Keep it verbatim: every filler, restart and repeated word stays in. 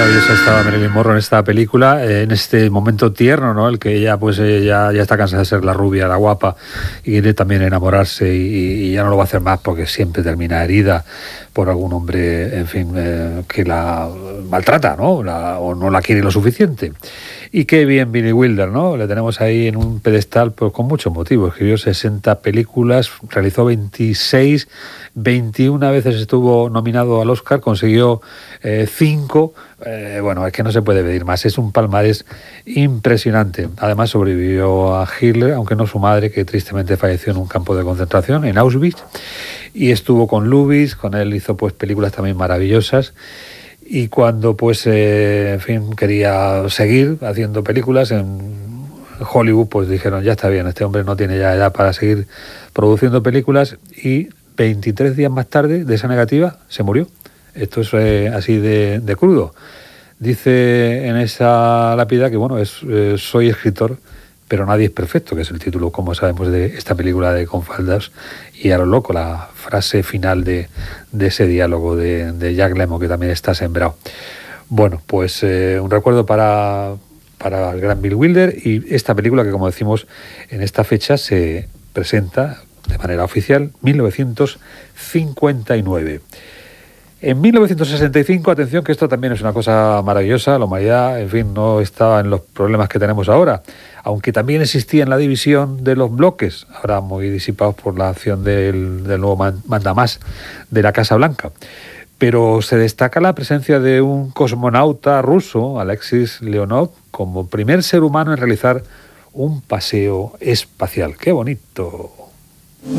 maravillosa estaba Marilyn Monroe en esta película, eh, en este momento tierno, ¿no? El que ella pues eh, ya, ya está cansada de ser la rubia, la guapa, y quiere también enamorarse y, y ya no lo va a hacer más porque siempre termina herida por algún hombre, en fin, eh, que la maltrata, ¿no? La, o no la quiere lo suficiente. Y qué bien Billy Wilder, ¿no? Le tenemos ahí en un pedestal pues con muchos motivos. Escribió sesenta películas, realizó veintiséis, veintiuna veces estuvo nominado al Oscar, consiguió eh, cinco. Eh, bueno, es que no se puede pedir más. Es un palmarés impresionante. Además sobrevivió a Hitler, aunque no su madre, que tristemente falleció en un campo de concentración, en Auschwitz. Y estuvo con Lubitsch, con él hizo pues películas también maravillosas. Y cuando pues eh, en fin quería seguir haciendo películas en Hollywood, pues dijeron ya está bien, este hombre no tiene ya edad para seguir produciendo películas, y veintitrés días más tarde de esa negativa se murió. Esto es eh, así de, de crudo. Dice en esa lápida que bueno, es eh, soy escritor, pero nadie es perfecto, que es el título, como sabemos, de esta película de Con faldas y a lo loco, la frase final de, de ese diálogo de, de Jack Lemmon, que también está sembrado. Bueno, pues eh, un recuerdo para, para el gran Bill Wilder, y esta película que, como decimos, en esta fecha se presenta de manera oficial, mil novecientos cincuenta y nueve. En mil novecientos sesenta y cinco, atención, que esto también es una cosa maravillosa, la humanidad, en fin, no estaba en los problemas que tenemos ahora, aunque también existía en la división de los bloques, ahora muy disipados por la acción del, del nuevo mandamás de la Casa Blanca. Pero se destaca la presencia de un cosmonauta ruso, Alexis Leonov, como primer ser humano en realizar un paseo espacial. ¡Qué bonito!